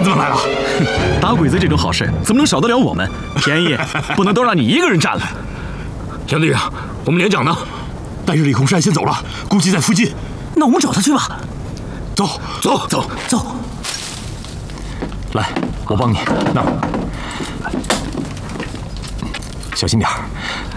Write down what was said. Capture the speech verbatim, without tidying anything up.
子们来了！ 打鬼子这种好事怎么能少得了我们？便宜不能都让你一个人占了。 杨队长，我们连长呢？带着李洪山先走了，估计在附近。 那我们找他去吧。 走走走走。 来，我帮你。那小心点儿，